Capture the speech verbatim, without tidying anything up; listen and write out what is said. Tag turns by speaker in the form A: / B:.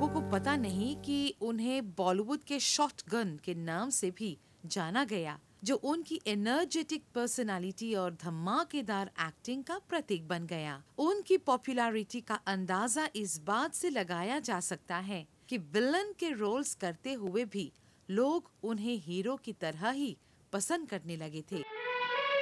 A: लोगों को पता नहीं कि उन्हें बॉलीवुड के शॉटगन के नाम से भी जाना गया, जो उनकी एनर्जेटिक पर्सनालिटी और धमाकेदार एक्टिंग का प्रतीक बन गया। उनकी पॉपुलैरिटी का अंदाजा इस बात से लगाया जा सकता है कि विलन के रोल्स करते हुए भी लोग उन्हें हीरो की तरह ही पसंद करने लगे थे।